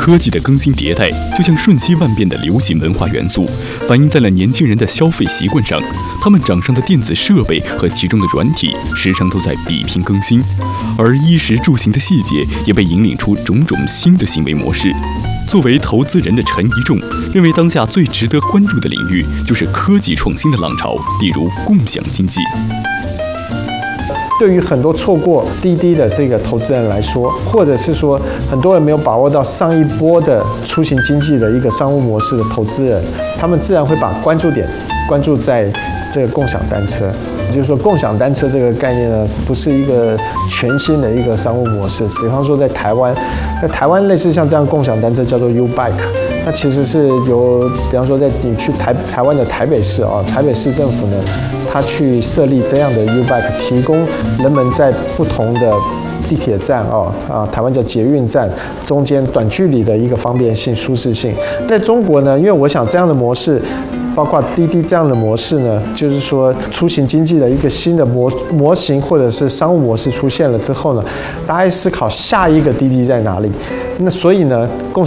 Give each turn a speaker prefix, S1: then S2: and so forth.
S1: 科技的更新迭代就像瞬息万变的流行文化元素，反映在了年轻人的消费习惯上。他们掌上的电子设备和其中的软体，时常都在比拼更新，而衣食住行的细节也被引领出种种新的行为模式。作为投资人的陈一仲认为，当下最值得关注的领域就是科技创新的浪潮，例如共享经济。
S2: 对于很多错过滴滴的这个投资人来说，或者是说很多人没有把握到上一波的出行经济的一个商务模式的投资人，他们自然会把关注点关注在这个共享单车。也就是说，共享单车这个概念呢，不是一个全新的一个商务模式。比方说，在台湾类似像这样共享单车叫做 U-Bike， 那其实是由，比方说你去台湾的台北市啊，台北市政府呢，它去设立这样的 U-Bike， 提供人们在不同的地铁站台湾叫捷运站中间短距离的一个方便性、舒适性。在中国呢，因为我想这样的模式，包括滴滴这样的模式呢，就是说出行经济的一个新的模型或者是商务模式出现了之后呢，大家思考下一个滴滴在哪里。那所以呢，